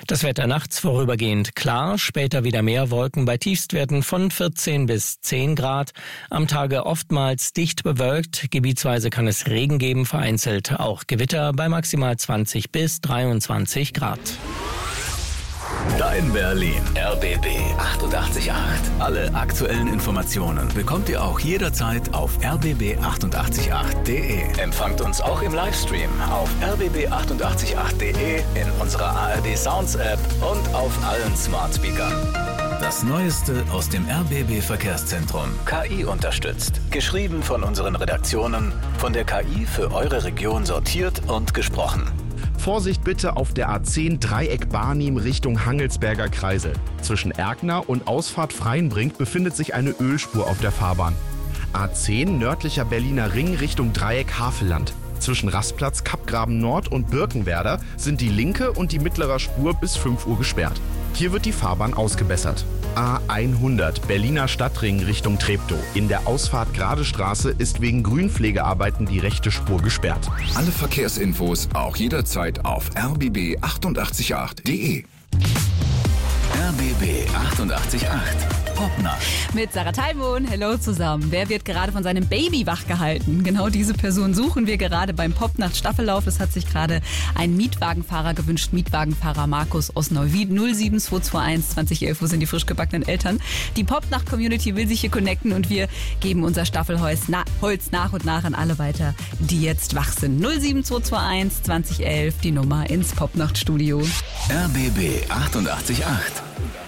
Das Wetter nachts vorübergehend klar, später wieder mehr Wolken bei Tiefstwerten von 14 bis 10 Grad. Am Tage oftmals dicht bewölkt, gebietsweise kann es Regen geben, vereinzelt auch Gewitter bei maximal 20 bis 23 Grad. Dein Berlin. RBB 888. Alle aktuellen Informationen bekommt ihr auch jederzeit auf rbb888.de. Empfangt uns auch im Livestream auf rbb888.de, in unserer ARD Sounds App und auf allen Smart Speakern. Das Neueste aus dem RBB Verkehrszentrum. KI unterstützt. Geschrieben von unseren Redaktionen, von der KI für eure Region sortiert und gesprochen. Vorsicht bitte auf der A10 Dreieck Barnim Richtung Hangelsberger Kreisel. Zwischen Erkner und Ausfahrt Freienbrink befindet sich eine Ölspur auf der Fahrbahn. A10 nördlicher Berliner Ring Richtung Dreieck Havelland. Zwischen Rastplatz Kappgraben Nord und Birkenwerder sind die linke und die mittlere Spur bis 5 Uhr gesperrt. Hier wird die Fahrbahn ausgebessert. A100 Berliner Stadtring Richtung Treptow. In der Ausfahrt Gradestraße ist wegen Grünpflegearbeiten die rechte Spur gesperrt. Alle Verkehrsinfos auch jederzeit auf rbb888.de. RBB 888 Popnacht. Mit Sarah Teilmohn. Hello zusammen. Wer wird gerade von seinem Baby wachgehalten? Genau diese Person suchen wir gerade beim Popnacht-Staffellauf. Es hat sich gerade ein Mietwagenfahrer gewünscht. Mietwagenfahrer Markus aus Neuwied. 07221 2011. Wo sind die frisch gebackenen Eltern? Die Popnacht-Community will sich hier connecten und wir geben unser Staffelholz nach und nach an alle weiter, die jetzt wach sind. 07221 2011. Die Nummer ins Popnacht-Studio. RBB 888.